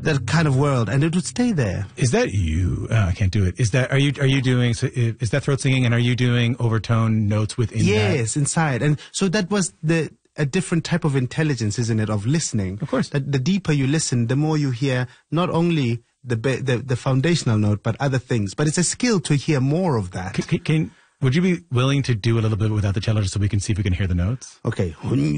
that kind of world, and it would stay there. Is that you? I can't do it. Is that, are you doing, so is that throat singing, and are you doing overtone notes within that? Yes, inside. And so that was a different type of intelligence, isn't it, of listening? Of course. That the deeper you listen, the more you hear not only the foundational note, but other things. But it's a skill to hear more of that. Would you be willing to do a little bit without the cello just so we can see if we can hear the notes? Okay.